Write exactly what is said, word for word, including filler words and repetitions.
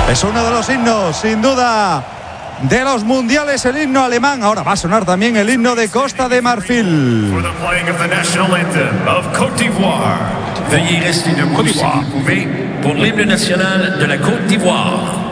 Es uno de los himnos, sin duda, de los mundiales, el himno alemán. Ahora va a sonar también el himno de Costa de Marfil. Veuillez rester debout si vous le pouvez pour l'hymne national de la Côte d'Ivoire.